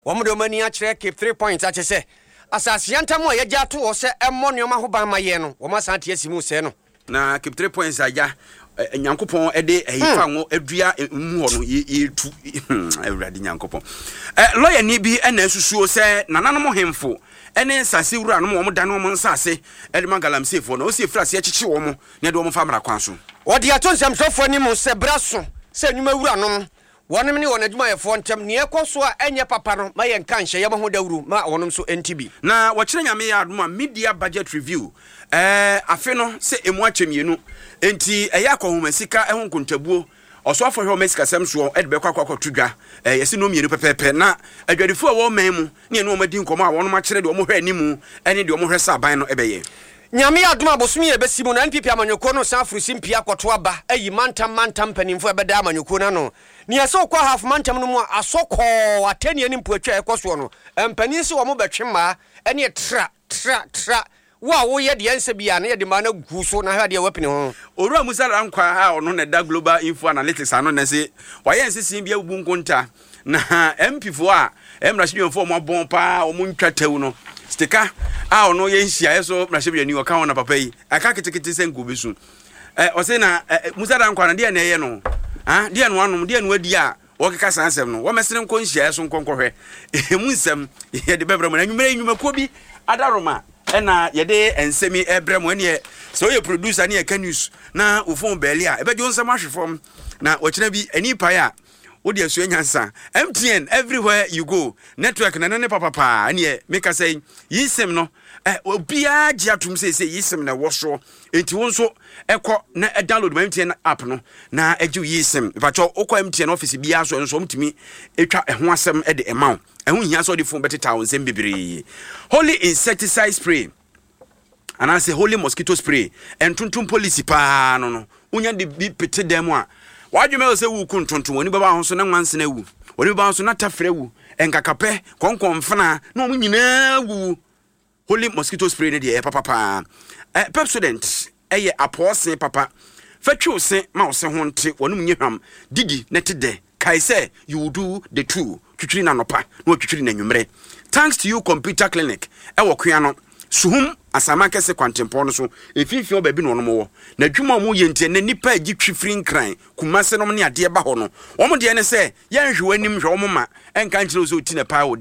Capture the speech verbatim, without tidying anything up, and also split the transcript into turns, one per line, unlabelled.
Womudo mani achire keep three points ache se asase yantamo ye gya to wo se emmo neoma ho ban maye no wo masante asimu se no
na keep three points aja nyankopon e de efa ngo adua mu ho no ye tu awurade nyankopon eh lawyer ni bi na asusuo se nananom hemfo ene nsase wura no mo da no mo nsase e de magalamsefo no o se frase ye kyeche wo mo ne de wo mo fa mara kwan so
wo de atonzam sofo ni mo se braso se nyuma wura no wonem ni wona djuma ye fo ntem ne ekoso a enye papa no ma ye nka nhye ye ho dawuru ma wonom so entibi
na wo kire nyame ya adoma media budget review eh afi no se emu achemienu enti eya akohoma sika ehun kontabuo oso afo hwe mesika semso e de bekwa kwakwa tudwa eh yesi no mienu pepepe na adwadifo a wo man mu ne enu omadi nkomo a wonom akire de omo hwe animu ene de omo hwe saban no ebeye
nyame aduma bosumi ye besimu na npp amanyoko no san frusi mpia kwoto aba ayi mantam mantam panimfo ebeda amanyoko na no ni eso kwa half mantam no mu asokọ atani ani mpuatwa ekoso no empani se wo mo betwema ene tra tra tra wa wo ye de ense bia na ye de ma na guso na ha de wapini ho
oru musala nkwa ha ono na da global info analytics ano na se wa ye nsisi bia bubu nkonta na mp fo a emrashidi fo mo bon pa o mo ntwa tew no stika a ono ye nhia eso mrashidi ni o ka wona papa yi aka kitikiti se ngubisu eh o se na musala nkwa na de na ye no ah de no anu de no adi a wo keka sansem no wo mesene nko nhia eso nkonkohwe emu nsem ye de bebra mo na nwumere nwuma ko bi adaroma ena yede ensemi ebrem ene so ye producer ne ye news na ofon bele a ebe jo nsem ahwefom na okina bi ani pai a wo de asu nyansa M T N everywhere you go network na ne papa pa ne make say yisem no eh obia gya tum say say yisem na wo so enti wo nso ekọ na e download my M T N app no na eju yisem bacho okọ M T N office bia so nso mtimi etwa eho asem e de emaw eho hia so de phone beti town nsem bibiri holy insecticide spray and I say holy mosquito spray entuntum policy pa no no unya de bi pete dem a wadweme se wu kuntonton woni baba ho so na nwanse na wu woni baba so na tafre wu enkakape konkonfana na omu nyina wu holy mosquito spray ne de papa pa eh Pepsodent eye apose papa fatwe se ma wo se ho nte wonum nyehwam didi ne tede kai say you do the two twitwiri na nopa na twitwiri na nwumre thanks to you computer clinic e wo kua no suhum asama kese kwantempo no so efifi obabi no no mo na dwuma mo ye ntie na nipa agi twifiri nkran kumase no ne ade ba ho no wo mo de ne se ye nhwe anim hwe wo mo ma enka nkyere so ti na pa wo